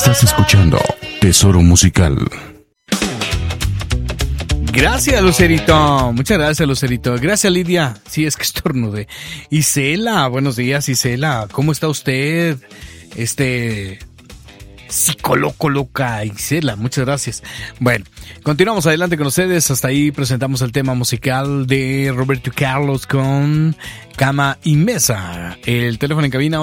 Estás escuchando Tesoro Musical. Gracias, Lucerito. Muchas gracias, Lucerito. Gracias, Lidia. Sí, es que estornudé. Isela, buenos días, Isela. ¿Cómo está usted? Psicoloco loca, Isela, muchas gracias. Bueno, continuamos adelante con ustedes. Hasta ahí presentamos el tema musical de Roberto Carlos con Cama y Mesa. El teléfono en cabina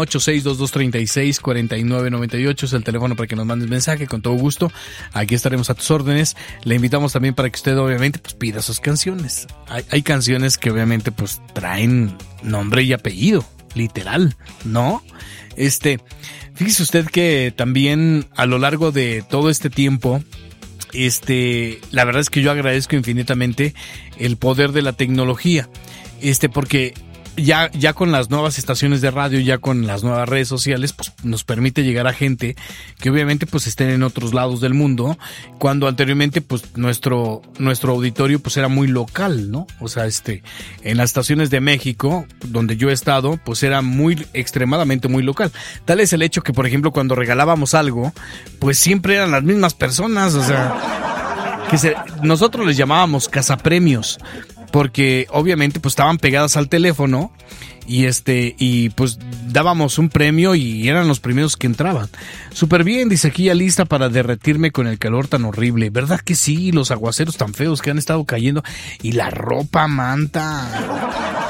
8622364998 es el teléfono para que nos mandes mensaje, con todo gusto. Aquí estaremos a tus órdenes. Le invitamos también para que usted obviamente pues pida sus canciones. Hay canciones que obviamente pues traen nombre y apellido, literal, ¿no? Fíjese usted que también a lo largo de todo este tiempo, la verdad es que yo agradezco infinitamente el poder de la tecnología, porque ya con las nuevas estaciones de radio, ya con las nuevas redes sociales, pues nos permite llegar a gente que obviamente pues estén en otros lados del mundo, cuando anteriormente pues nuestro auditorio pues era muy local, ¿no? O sea, en las estaciones de México, donde yo he estado, pues era extremadamente muy local. Tal es el hecho que, por ejemplo, cuando regalábamos algo, pues siempre eran las mismas personas, o sea, nosotros les llamábamos cazapremios, porque obviamente pues estaban pegadas al teléfono y pues dábamos un premio y eran los primeros que entraban. Súper bien, dice aquí, ya lista para derretirme con el calor tan horrible. ¿Verdad que sí? Los aguaceros tan feos que han estado cayendo y la ropa, manta.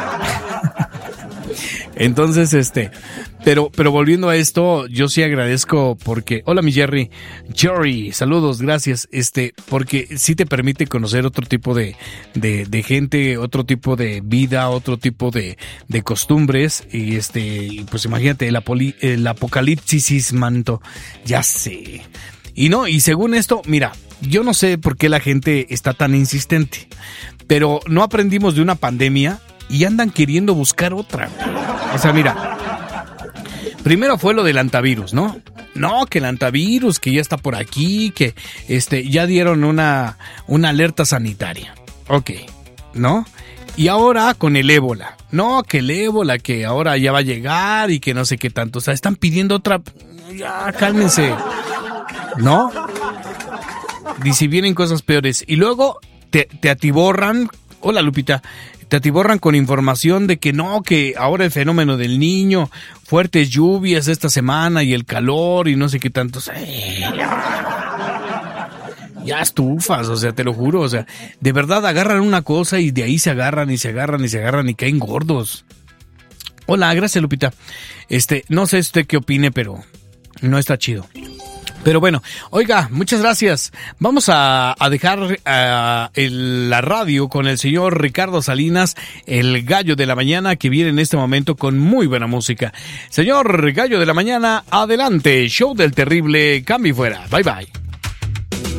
Entonces, pero volviendo a esto, yo sí agradezco porque, hola mi Jerry, saludos, gracias, porque sí te permite conocer otro tipo de gente, otro tipo de vida, otro tipo de costumbres, y pues imagínate, el apocalipsis, manto, ya sé. Y según esto, mira, yo no sé por qué la gente está tan insistente, pero no aprendimos de una pandemia y andan queriendo buscar otra. O sea, mira, primero fue lo del antivirus, ¿no? No, que el antivirus, que ya está por aquí, que ya dieron una alerta sanitaria. Ok, ¿no? Y ahora con el ébola. No, que el ébola, que ahora ya va a llegar y que no sé qué tanto. O sea, están pidiendo otra. Ya, cálmense. ¿No? Y si vienen cosas peores. Y luego te atiborran. Hola, Lupita. Te atiborran con información de que no, que ahora el fenómeno del Niño, fuertes lluvias esta semana y el calor y no sé qué tanto. Ya estufas, o sea, te lo juro, o sea, de verdad agarran una cosa y de ahí se agarran y se agarran y se agarran y caen gordos. Hola, gracias, Lupita. No sé usted qué opine, pero no está chido. Pero bueno, oiga, muchas gracias. Vamos a dejar la radio con el señor Ricardo Salinas, el gallo de la mañana, que viene en este momento con muy buena música. Señor gallo de la mañana, adelante, show del terrible, cambio y fuera. Bye bye.